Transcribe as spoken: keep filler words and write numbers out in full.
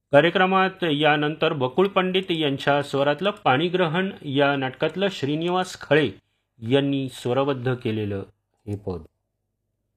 कार्यक्रमात यानंतर बकुळ पंडित यांच्या स्वरातलं पाणीग्रहण या नाटकातलं श्रीनिवास खळे यांनी स्वरबद्ध केलेलं हे पद.